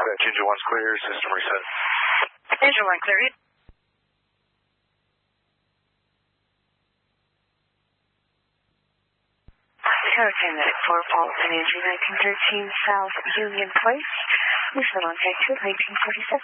Dispatch, engine 1's clear, system reset. Engine 1 clear. Paramedic 4 Fault and Andrew 1913 South Union Place. We still on take 2 1947.